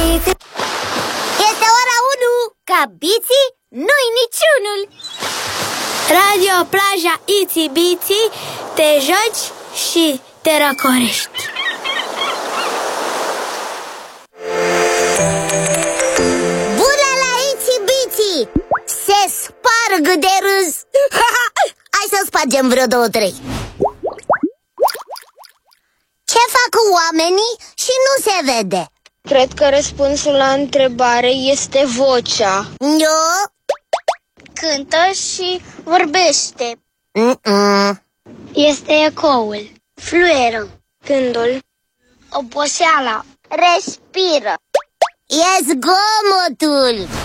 biții. Este ora 1. Ca biții, nu-i niciunul. Radio Plaja Itsy Bitsy, te joci și te răcorești. Bună la Itsy Bitsy! Se sparg de râs. Hai să spargem vreo 2-3. Ce fac oamenii și nu se vede? Cred că răspunsul la întrebare este vocea. Eu? Cântă și vorbește. Este ecoul. Fluieră. Gândul. Oboseala. Respiră. E zgomotul.